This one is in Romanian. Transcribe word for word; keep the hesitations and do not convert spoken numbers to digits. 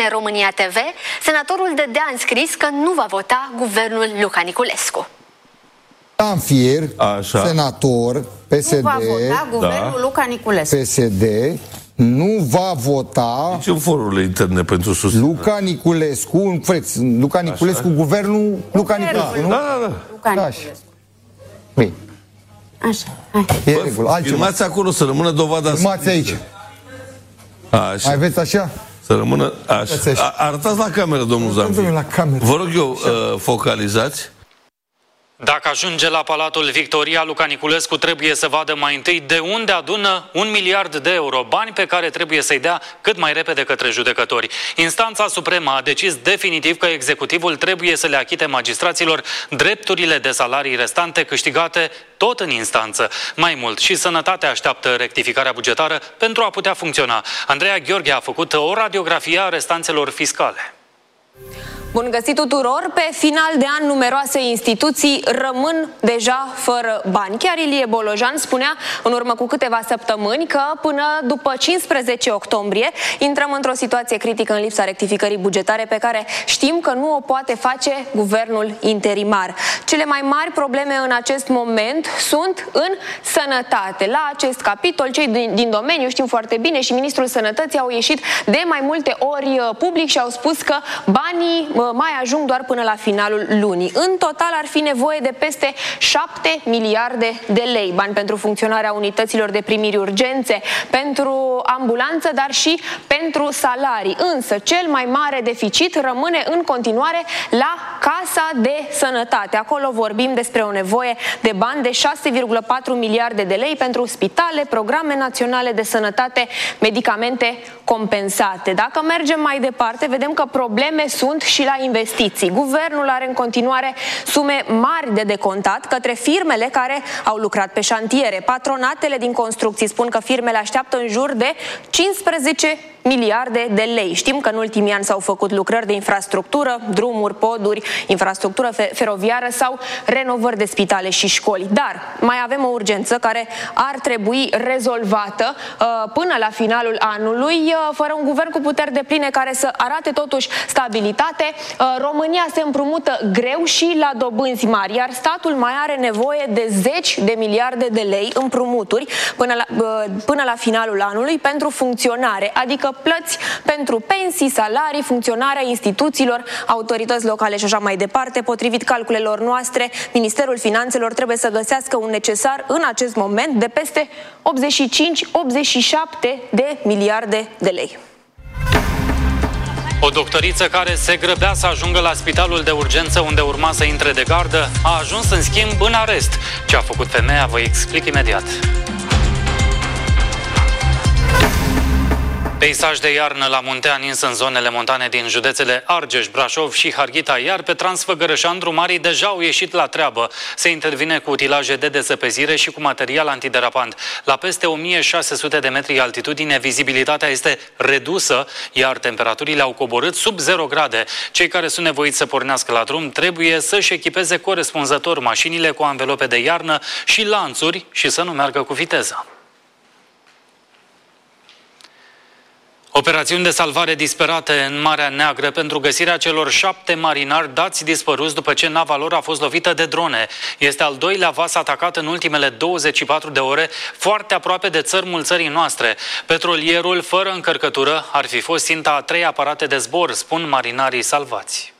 spune România T V, senatorul dădea în scris că nu va vota guvernul Luca Niculescu. Dan Fier, Așa. senator, P S D, nu va vota guvernul da. Luca Niculescu. P S D nu va vota ce forurile interne pentru susținere. Luca Niculescu, un freț, Luca Niculescu, Așa. guvernul Luca Niculescu, nu? Da, da, da. Luca Niculescu. Bine. Așa, hai. E Bă, regulă. Filmați acolo să rămână dovada. Filmați aici. Așa. Mai aveți așa? Să rămână așa. Arătați la cameră, domnul Zamfir. La cameră. Vă rog eu, uh, focalizați. Dacă ajunge la Palatul Victoria, Luca Niculescu trebuie să vadă mai întâi de unde adună un miliard de euro, bani pe care trebuie să-i dea cât mai repede către judecători. Instanța Supremă a decis definitiv că executivul trebuie să le achite magistraților drepturile de salarii restante câștigate tot în instanță. Mai mult, și Sănătatea așteaptă rectificarea bugetară pentru a putea funcționa. Andreea Gheorghe a făcut o radiografie a restanțelor fiscale. Bun găsit tuturor! Pe final de an, numeroase instituții rămân deja fără bani. Chiar Ilie Bolojan spunea în urmă cu câteva săptămâni că până după cincisprezece octombrie intrăm într-o situație critică în lipsa rectificării bugetare pe care știm că nu o poate face guvernul interimar. Cele mai mari probleme în acest moment sunt în sănătate. La acest capitol, cei din, din domeniu știm foarte bine și Ministrul Sănătății au ieșit de mai multe ori public și au spus că banii mai ajung doar până la finalul lunii. În total ar fi nevoie de peste șapte miliarde de lei, bani pentru funcționarea unităților de primiri urgențe, pentru ambulanță, dar și pentru salarii. Însă cel mai mare deficit rămâne în continuare la Casa de Sănătate. Acolo vorbim despre o nevoie de bani de șase virgulă patru miliarde de lei pentru spitale, programe naționale de sănătate, medicamente compensate. Dacă mergem mai departe, vedem că probleme sunt și la investiții. Guvernul are în continuare sume mari de decontat către firmele care au lucrat pe șantiere. Patronatele din construcții spun că firmele așteaptă în jur de cincisprezece miliarde de lei. Știm că în ultimii ani s-au făcut lucrări de infrastructură, drumuri, poduri, infrastructură feroviară sau renovări de spitale și școli. Dar mai avem o urgență care ar trebui rezolvată uh, până la finalul anului, uh, fără un guvern cu puteri depline care să arate totuși stabilitate. Uh, România se împrumută greu și la dobânzi mari, iar statul mai are nevoie de zeci de miliarde de lei împrumuturi până la, uh, până la finalul anului pentru funcționare, adică plăți pentru pensii, salarii, funcționarea instituțiilor, autorități locale și așa mai departe. Potrivit calculelor noastre, Ministerul Finanțelor trebuie să găsească un necesar în acest moment de peste optzeci și cinci optzeci și șapte de miliarde de lei. O doctoriță care se grăbea să ajungă la spitalul de urgență unde urma să intre de gardă a ajuns în schimb în arest. Ce a făcut femeia vă explic imediat. Peisaj de iarnă la Muntea nins în zonele montane din județele Argeș, Brașov și Harghita, iar pe Transfăgărășan drumarii deja au ieșit la treabă. Se intervine cu utilaje de desăpezire și cu material antiderapant. La peste o mie șase sute de metri altitudine, vizibilitatea este redusă, iar temperaturile au coborât sub zero grade. Cei care sunt nevoiți să pornească la drum trebuie să-și echipeze corespunzător mașinile cu anvelope de iarnă și lanțuri și să nu meargă cu viteză. Operațiuni de salvare disperate în Marea Neagră pentru găsirea celor șapte marinari dați dispăruți după ce nava lor a fost lovită de drone. Este al doilea vas atacat în ultimele douăzeci și patru de ore, foarte aproape de țărmul țării noastre. Petrolierul, fără încărcătură, ar fi fost ținta a trei aparate de zbor, spun marinarii salvați.